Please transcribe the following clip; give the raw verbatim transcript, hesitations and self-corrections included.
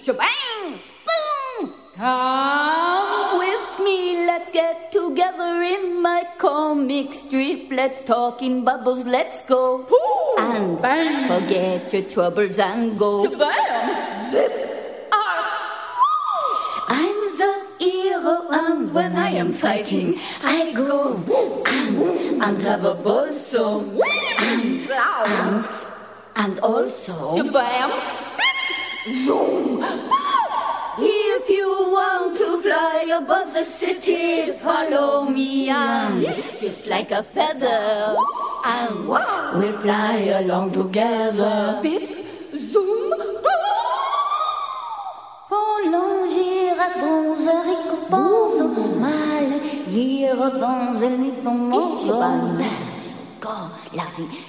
Shabang! Boom! Come with me, let's get together in my comic strip. Let's talk in bubbles, let's go. Ooh, and bang. Forget your troubles and go. Shabam! Zip! I'm the hero, and when I am fighting, I go and, and have a ball, so and, and, and also Shabam! zoom. If you want to fly above the city, follow me, and just like a feather, and we'll fly along together. Bip, zoom, Dans haricots pensent mal, hier dans el nid ton la vie